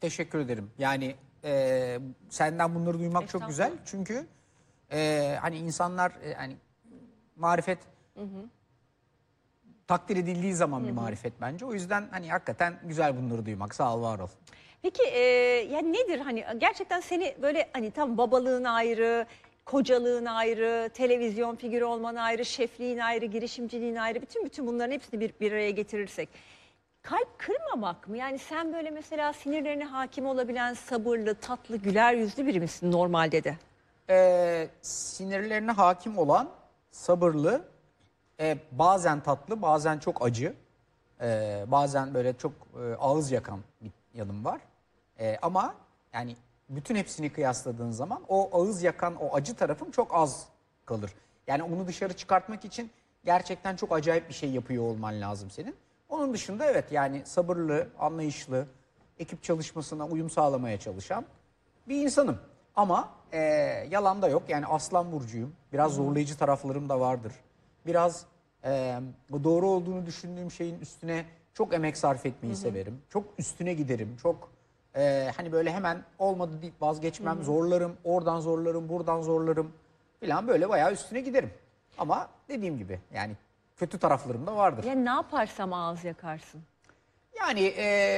Teşekkür ederim. Yani senden bunları duymak çok güzel. Çünkü hani insanlar hani marifet takdir edildiği zaman bir marifet bence. O yüzden hani hakikaten güzel bunları duymak. Sağ ol, var ol. Peki yani nedir hani gerçekten seni böyle hani tam babalığın ayrı, kocalığın ayrı, televizyon figürü olman ayrı, şefliğin ayrı, girişimciliğin ayrı, bütün bunların hepsini bir araya getirirsek. Kalp kırmamak mı? Yani sen böyle mesela sinirlerine hakim olabilen sabırlı, tatlı, güler yüzlü biri misin normalde de? Sinirlerine hakim olan, sabırlı, bazen tatlı, bazen çok acı, bazen böyle çok ağız yakan bir yanım var. Ama yani bütün hepsini kıyasladığın zaman o ağız yakan, o acı tarafım çok az kalır. Yani onu dışarı çıkartmak için gerçekten çok acayip bir şey yapıyor olman lazım senin. Onun dışında evet, yani sabırlı, anlayışlı, ekip çalışmasına uyum sağlamaya çalışan bir insanım. Ama yalan da yok. Yani aslan burcuyum. Biraz zorlayıcı taraflarım da vardır. Biraz bu doğru olduğunu düşündüğüm şeyin üstüne çok emek sarf etmeyi severim. Çok üstüne giderim. Çok hani böyle hemen olmadı deyip vazgeçmem. Zorlarım. Oradan zorlarım. Buradan zorlarım. Falan böyle bayağı üstüne giderim. Ama dediğim gibi yani kötü taraflarım da vardır. Ya ne yaparsam ağız yakarsın. Yani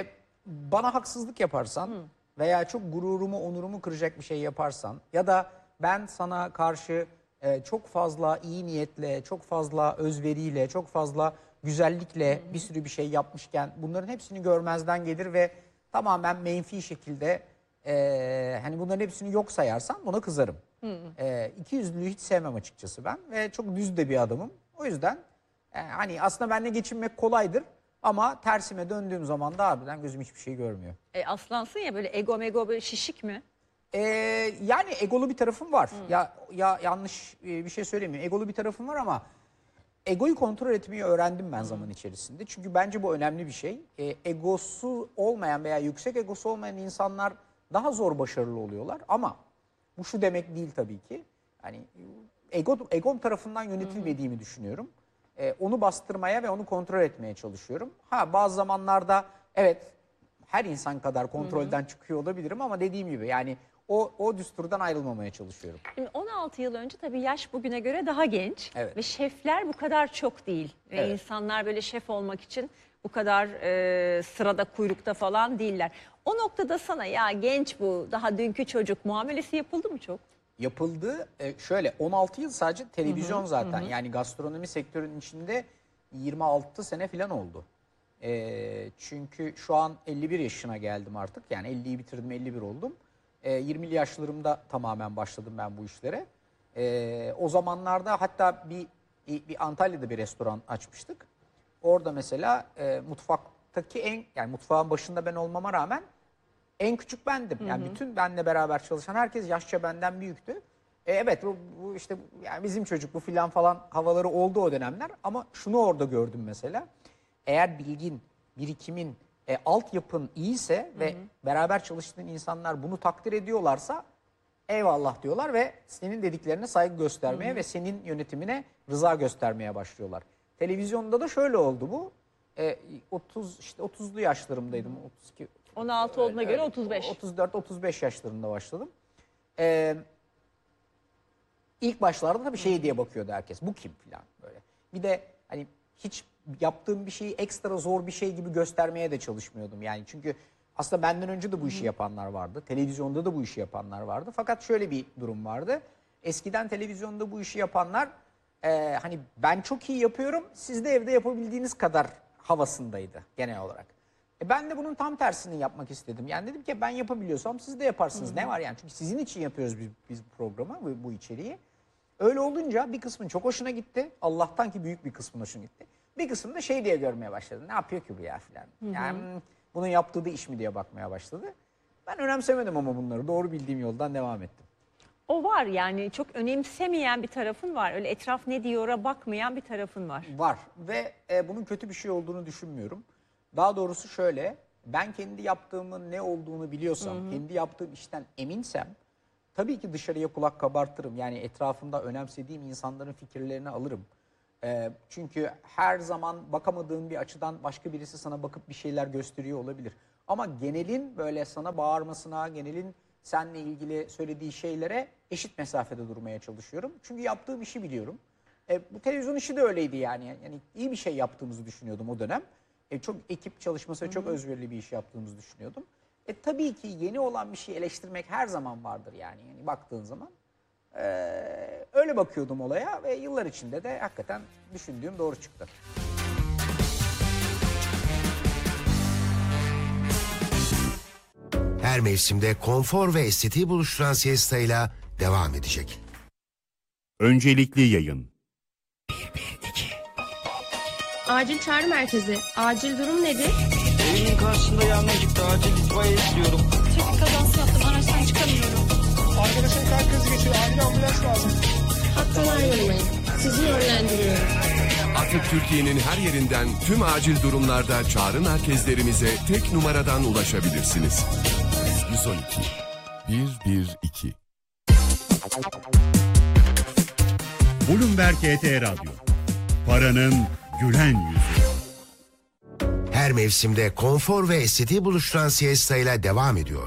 bana haksızlık yaparsan veya çok gururumu, onurumu kıracak bir şey yaparsan ya da ben sana karşı çok fazla iyi niyetle, çok fazla özveriyle, çok fazla güzellikle bir sürü bir şey yapmışken bunların hepsini görmezden gelir ve tamamen menfi şekilde hani bunların hepsini yok sayarsan buna kızarım. İkiyüzlülüğü hiç sevmem açıkçası ben ve çok düz de bir adamım. O yüzden hani aslında benimle geçinmek kolaydır. Ama tersime döndüğüm zaman da harbiden gözüm hiçbir şey görmüyor. Aslansın ya, böyle ego mego böyle şişik mi? Ee, Yani egolu bir tarafım var. Ya yanlış bir şey söylemiyorum. Egolu bir tarafım var ama egoyu kontrol etmeyi öğrendim ben zaman içerisinde. Çünkü bence bu önemli bir şey. Egosu olmayan veya yüksek egosu olmayan insanlar daha zor başarılı oluyorlar. Ama bu şu demek değil tabii ki. Hani egom tarafından yönetilmediğimi düşünüyorum. Onu bastırmaya ve onu kontrol etmeye çalışıyorum. Ha, bazı zamanlarda evet, her insan kadar kontrolden çıkıyor olabilirim ama dediğim gibi yani o düsturdan ayrılmamaya çalışıyorum. Şimdi 16 yıl önce tabii yaş bugüne göre daha genç Evet. ve şefler bu kadar çok değil. Ve Evet. insanlar böyle şef olmak için bu kadar sırada, kuyrukta falan değiller. O noktada sana ya genç bu, daha dünkü çocuk muamelesi yapıldı mı çok? Yapıldı. Şöyle 16 yıl sadece televizyon zaten. Yani gastronomi sektörünün içinde 26 sene falan oldu. Çünkü şu an 51 yaşına geldim artık. Yani 50'yi bitirdim, 51 oldum. 20'li yaşlarımda tamamen başladım ben bu işlere. O zamanlarda hatta bir Antalya'da bir restoran açmıştık. Orada mesela mutfaktaki yani mutfağın başında ben olmama rağmen en küçük bendim. Yani bütün benle beraber çalışan herkes yaşça benden büyüktü. Evet, bu işte yani bizim çocuk bu filan falan havaları oldu o dönemler. Ama şunu orada gördüm mesela. Eğer bilgin, birikimin, altyapın iyiyse ve beraber çalıştığın insanlar bunu takdir ediyorlarsa eyvallah diyorlar ve senin dediklerine saygı göstermeye ve senin yönetimine rıza göstermeye başlıyorlar. Televizyonda da şöyle oldu bu. 30'lu yaşlarımdaydım. 32 16 olduğuna göre 35. 34-35 yaşlarında başladım. İlk başlarda tabii şey diye bakıyordu herkes. Bu kim falan böyle. Bir de hani hiç yaptığım bir şeyi ekstra zor bir şey gibi göstermeye de çalışmıyordum. Yani çünkü aslında benden önce de bu işi yapanlar vardı. Televizyonda da bu işi yapanlar vardı. Fakat şöyle bir durum vardı. Eskiden televizyonda bu işi yapanlar hani ben çok iyi yapıyorum, siz de evde yapabildiğiniz kadar havasındaydı genel olarak. Ben de bunun tam tersini yapmak istedim. Yani dedim ki ben yapabiliyorsam siz de yaparsınız. Ne var yani? Çünkü sizin için yapıyoruz biz bu programı, bu içeriği. Öyle olunca bir kısmın çok hoşuna gitti. Allah'tan ki büyük bir kısmın hoşuna gitti. Bir kısmı da şey diye görmeye başladı. Ne yapıyor ki bu ya filan. Yani bunun yaptığı da iş mi diye bakmaya başladı. Ben önemsemedim ama bunları. Doğru bildiğim yoldan devam ettim. O var yani, çok önemsemeyen bir tarafın var. Öyle etraf ne diyora bakmayan bir tarafın var. Var ve bunun kötü bir şey olduğunu düşünmüyorum. Daha doğrusu şöyle, ben kendi yaptığımın ne olduğunu biliyorsam, kendi yaptığım işten eminsem tabii ki dışarıya kulak kabartırım. Yani etrafımda önemsediğim insanların fikirlerini alırım. Çünkü her zaman bakamadığın bir açıdan başka birisi sana bakıp bir şeyler gösteriyor olabilir. Ama genelin böyle sana bağırmasına, genelin seninle ilgili söylediği şeylere eşit mesafede durmaya çalışıyorum. Çünkü yaptığım işi biliyorum. Bu televizyon işi de öyleydi yani. Yani iyi bir şey yaptığımızı düşünüyordum o dönem. Çok ekip çalışması, çok özverili bir iş yaptığımızı düşünüyordum. Tabii ki yeni olan bir şeyi eleştirmek her zaman vardır yani. Yani baktığın zaman. Öyle bakıyordum olaya ve yıllar içinde de hakikaten düşündüğüm doğru çıktı. Her mevsimde konfor ve estetiği buluşturan siestayla devam edecek. Öncelikli yayın. Acil çağrı merkezi. Acil durum nedir? Evimin karşısında yangın çıktı. Acil itfaiye istiyorum. Trafik kazası yaptım. Araçtan çıkamıyorum. Arkadaşım kalp krizi geçiriyor. Acil ambulans lazım. Hattını ayrılmayın. Sizi yönlendiriyorum. Artık Türkiye'nin her yerinden tüm acil durumlarda çağrı merkezlerimize tek numaradan ulaşabilirsiniz. 112 112. Bloomberg HT Radyo. Paranın gülen yüzü. Her mevsimde konfor ve estetiği buluşturan siestayla devam ediyor.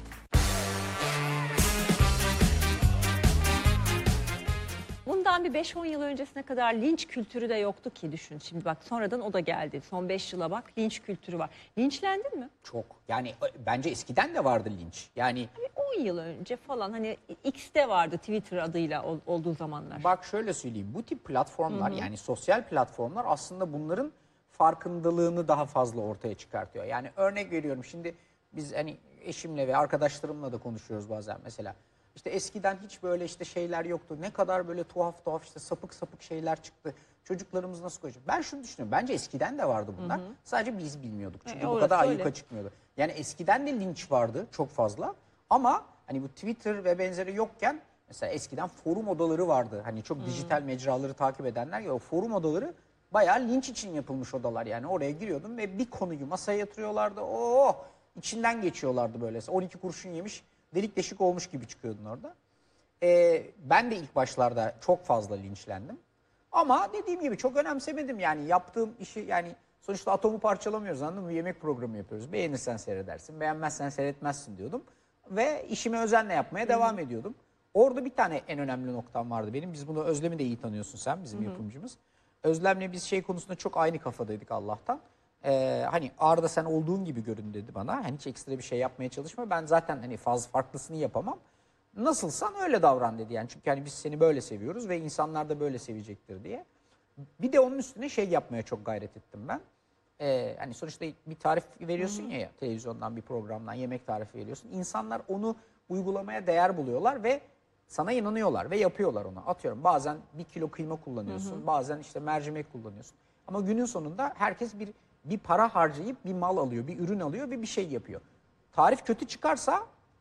Bundan bir 5-10 yıl öncesine kadar linç kültürü de yoktu ki düşün. Şimdi bak sonradan o da geldi. Son 5 yıla bak linç kültürü var. Linçlendin mi? Çok. Yani bence eskiden de vardı linç. Yani Bir 10 yıl önce falan hani X'te vardı Twitter adıyla olduğu zamanlar. bak şöyle söyleyeyim. Bu tip platformlar yani sosyal platformlar aslında bunların farkındalığını daha fazla ortaya çıkartıyor. Yani örnek veriyorum şimdi biz hani eşimle ve arkadaşlarımla da konuşuyoruz bazen mesela. İşte eskiden hiç böyle işte şeyler yoktu. Ne kadar böyle tuhaf tuhaf işte sapık sapık şeyler çıktı. Çocuklarımız nasıl koyacak? Ben şunu düşünüyorum. Bence eskiden de vardı bunlar. Sadece biz bilmiyorduk. Çünkü bu orası kadar öyle. ayyuka çıkmıyordu. Yani eskiden de linç vardı çok fazla. Ama hani bu Twitter ve benzeri yokken mesela eskiden forum odaları vardı. Hani çok dijital mecraları takip edenler ya o forum odaları bayağı linç için yapılmış odalar. Yani oraya giriyordum ve bir konuyu masaya yatırıyorlardı. Oh! İçinden geçiyorlardı böyle. 12 kurşun yemiş, delik deşik olmuş gibi çıkıyordun orada. Ben de ilk başlarda çok fazla linçlendim. Ama dediğim gibi çok önemsemedim yani yaptığım işi yani sonuçta atomu parçalamıyoruz anladın mı? Yemek programı yapıyoruz. Beğenirsen seyredersin, beğenmezsen seyretmezsin diyordum. Ve işimi özenle yapmaya devam ediyordum. Orada bir tane en önemli noktam vardı benim. Biz bunu Özlem'i de iyi tanıyorsun sen bizim yapımcımız. Özlem'le biz şey konusunda çok aynı kafadaydık Allah'tan. Hani Arda sen olduğun gibi görün dedi bana. Hani hiç ekstra bir şey yapmaya çalışma. Ben zaten hani fazla farklısını yapamam. Nasılsan öyle davran dedi yani. Çünkü hani biz seni böyle seviyoruz ve insanlar da böyle sevecektir diye. Bir de onun üstüne şey yapmaya çok gayret ettim ben. Hani sonuçta bir tarif veriyorsun ya televizyondan bir programdan yemek tarifi veriyorsun. İnsanlar onu uygulamaya değer buluyorlar ve sana inanıyorlar ve yapıyorlar onu. Atıyorum bazen 1 kilo kıyma kullanıyorsun, bazen işte mercimek kullanıyorsun. Ama günün sonunda herkes bir para harcayıp bir mal alıyor, bir ürün alıyor ve bir şey yapıyor. Tarif kötü çıkarsa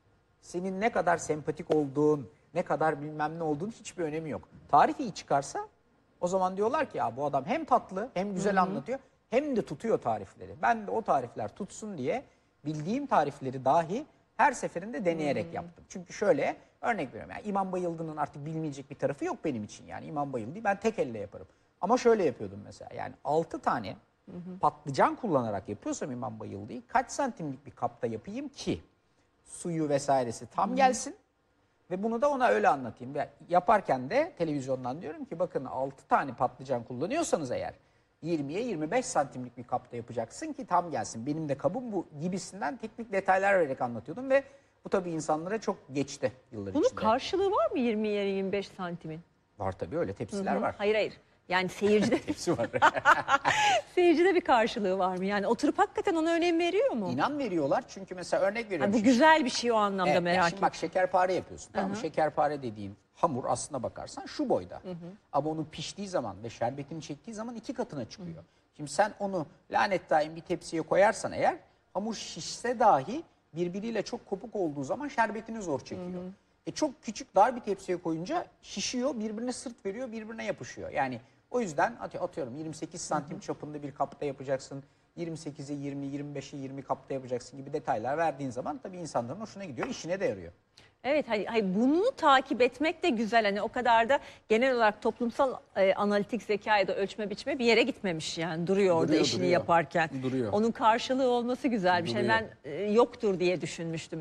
senin ne kadar sempatik olduğun, ne kadar bilmem ne olduğun hiçbir önemi yok. Tarif iyi çıkarsa o zaman diyorlar ki ya bu adam hem tatlı hem güzel anlatıyor hem de tutuyor tarifleri. Ben de o tarifler tutsun diye bildiğim tarifleri dahi her seferinde deneyerek yaptım. Çünkü şöyle örnek veriyorum yani İmam Bayıldı'nın artık bilmeyecek bir tarafı yok benim için yani İmam Bayıldı'yı ben tek elle yaparım. Ama şöyle yapıyordum mesela yani 6 tane patlıcan kullanarak yapıyorsam İmam Bayıldı'yı kaç santimlik bir kapta yapayım ki suyu vesairesi tam gelsin ve bunu da ona öyle anlatayım. Ve yaparken de televizyondan diyorum ki bakın 6 tane patlıcan kullanıyorsanız eğer 20'ye 25 santimlik bir kapta yapacaksın ki tam gelsin. Benim de kabım bu gibisinden teknik detaylar vererek anlatıyordum ve bu tabii insanlara çok geçti yıllar Bunun içinde. karşılığı var mı 20-25 santimin? Var tabii öyle tepsiler var. Hayır. Yani seyircide Hepsi var. seyircide bir karşılığı var mı? Yani oturup hakikaten ona önem veriyor mu? İnan veriyorlar çünkü mesela örnek veriyorum. Ha, bu şimdi. güzel bir şey o anlamda Evet, yani merak şimdi ettim. bak şekerpare yapıyorsun. Tamam, şekerpare dediğin hamur aslına bakarsan şu boyda. Ama onun piştiği zaman ve şerbetini çektiği zaman 2 katına çıkıyor. Şimdi sen onu lanet daim bir tepsiye koyarsan eğer hamur şişse dahi birbiriyle çok kopuk olduğu zaman şerbetini zor çekiyor. Çok küçük dar bir tepsiye koyunca şişiyor, birbirine sırt veriyor, birbirine yapışıyor. Yani o yüzden atıyorum 28 santim çapında bir kapta yapacaksın. 28'e 20, 25'e 20 kapta yapacaksın gibi detaylar verdiğin zaman tabii insanların hoşuna gidiyor, işine de yarıyor. Evet, hayır, bunu takip etmek de güzel. Hani o kadar da genel olarak toplumsal analitik zeka ya da ölçme biçme bir yere gitmemiş yani. Duruyor orada işini yaparken. Duruyor. Onun karşılığı olması güzel bir şey. Duruyor. Ben yoktur diye düşünmüştüm.